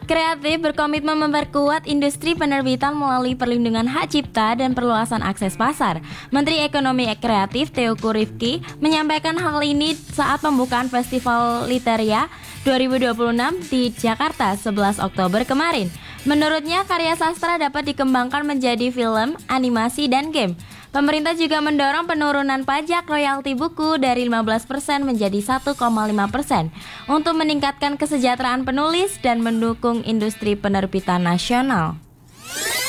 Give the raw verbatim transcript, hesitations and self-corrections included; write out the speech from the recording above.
Kreatif berkomitmen memperkuat industri penerbitan melalui perlindungan hak cipta dan perluasan akses pasar. Menteri Ekonomi Kreatif Teuku Rifki menyampaikan hal ini saat pembukaan Festival Literia dua ribu dua puluh enam di Jakarta sebelas Oktober kemarin. Menurutnya, karya sastra dapat dikembangkan menjadi film, animasi, dan game. Pemerintah juga mendorong penurunan pajak royalti buku dari lima belas persen menjadi satu koma lima persen untuk meningkatkan kesejahteraan penulis dan mendukung industri penerbitan nasional.